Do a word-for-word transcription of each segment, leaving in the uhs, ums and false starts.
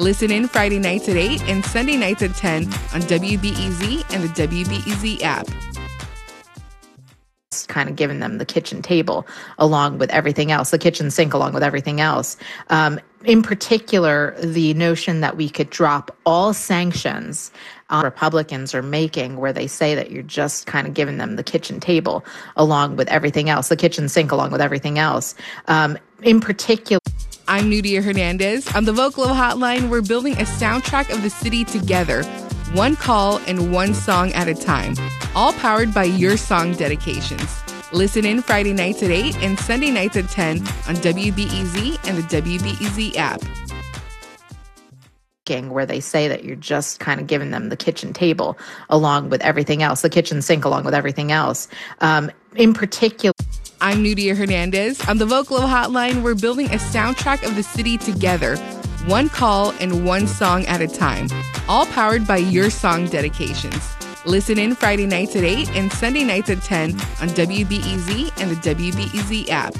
Listen in Friday nights at eight and Sunday nights at ten on W B E Z and the W B E Z app. Kind of given them the kitchen table along with everything else, the kitchen sink along with everything else. Um, in particular, the notion that we could drop all sanctions uh, Republicans are making, where they say that you're just kind of giving them the kitchen table along with everything else, the kitchen sink along with everything else. Um, in particular, I'm Nudia Hernandez. On the Vocalo Hotline, we're building a soundtrack of the city together, one call and one song at a time, all powered by your song dedications. Listen in Friday nights at eight and Sunday nights at ten on W B E Z and the W B E Z app. Where they say that you're just kind of giving them the kitchen table along with everything else, the kitchen sink along with everything else. Um, in particular, I'm Nudia Hernandez. On the Vocalo Hotline, we're building a soundtrack of the city together, one call and one song at a time, all powered by your song dedications. Listen in Friday nights at eight and Sunday nights at ten on W B E Z and the W B E Z app.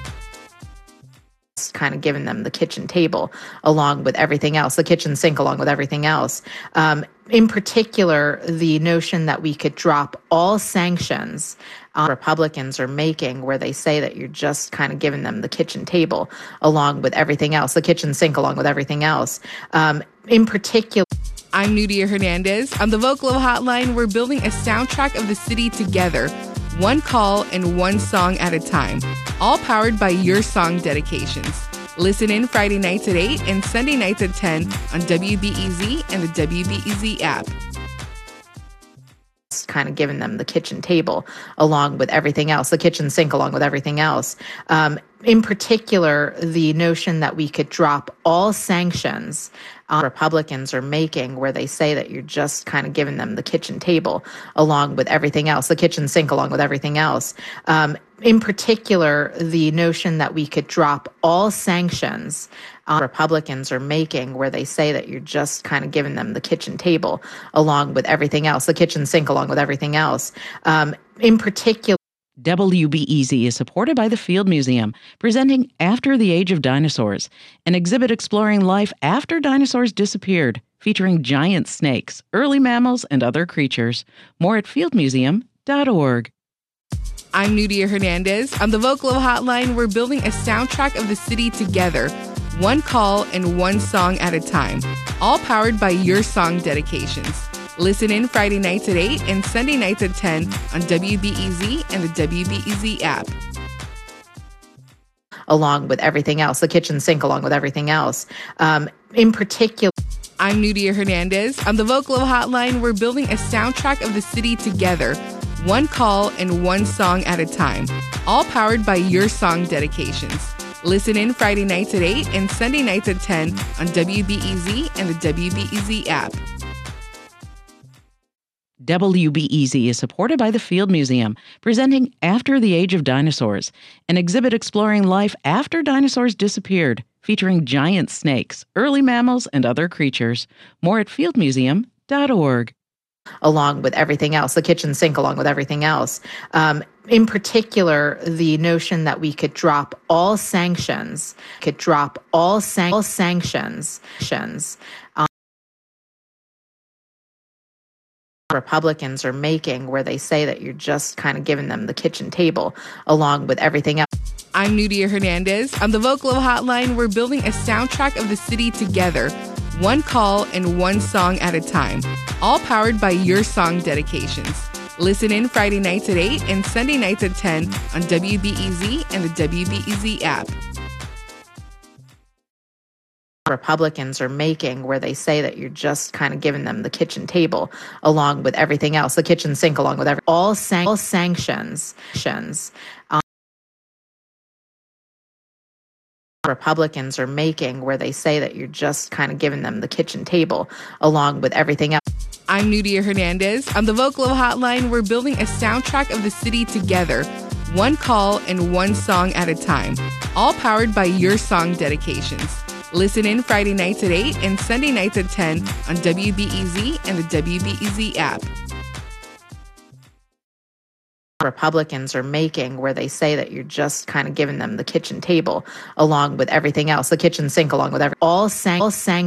Kind of giving them the kitchen table along with everything else, the kitchen sink along with everything else. Um, in particular, the notion that we could drop all sanctions uh, Republicans are making, where they say that you're just kind of giving them the kitchen table along with everything else, the kitchen sink along with everything else. Um, in particular, I'm Nudia Hernandez. On the Vocalo Hotline, we're building a soundtrack of the city together, one call and one song at a time, all powered by your song dedications. Listen in Friday nights at eight and Sunday nights at ten on W B E Z and the W B E Z app. Kind of giving them the kitchen table along with everything else, the kitchen sink along with everything else. Um, in particular, the notion that we could drop all sanctions uh, Republicans are making, where they say that you're just kind of giving them the kitchen table along with everything else, the kitchen sink along with everything else. Um, in particular, the notion that we could drop all sanctions uh, Republicans are making, where they say that you're just kind of giving them the kitchen table along with everything else, the kitchen sink along with everything else. Um, in particular, W B E Z is supported by the Field Museum, presenting After the Age of Dinosaurs, an exhibit exploring life after dinosaurs disappeared, featuring giant snakes, early mammals, and other creatures. More at field museum dot org. I'm Nudia Hernandez. On the Vocalo Hotline, we're building a soundtrack of the city together, one call and one song at a time, all powered by your song dedications. Listen in Friday nights at eight and Sunday nights at ten on W B E Z and the W B E Z app. Along with everything else, the kitchen sink along with everything else. Um, in particular, I'm Nudia Hernandez. On the Vocalo Hotline, we're building a soundtrack of the city together, one call and one song at a time, all powered by your song dedications. Listen in Friday nights at eight and Sunday nights at ten on W B E Z and the W B E Z app. W B E Z is supported by the Field Museum, presenting After the Age of Dinosaurs, an exhibit exploring life after dinosaurs disappeared, featuring giant snakes, early mammals, and other creatures. More at field museum dot org. Along with everything else, the kitchen sink along with everything else. Um, in particular, the notion that we could drop all sanctions, could drop all, san- all sanctions, um, Republicans are making, where they say that you're just kind of giving them the kitchen table along with everything else. I'm Nudia Hernandez. On the Vocalo Hotline, we're building a soundtrack of the city together, one call and one song at a time, all powered by your song dedications. Listen in Friday nights at eight and Sunday nights at ten on W B E Z and the W B E Z app. Republicans are making, where they say that you're just kind of giving them the kitchen table along with everything else, the kitchen sink along with every, all, san- all sanctions. Um, Republicans are making, where they say that you're just kind of giving them the kitchen table along with everything else. I'm Nudia Hernandez. On the Vocalo Hotline, we're building a soundtrack of the city together, one call and one song at a time, all powered by your song dedications. Listen in Friday nights at eight and Sunday nights at ten on W B E Z and the W B E Z app. Republicans are making, where they say that you're just kind of giving them the kitchen table along with everything else, the kitchen sink along with every, all, san- all sanctions.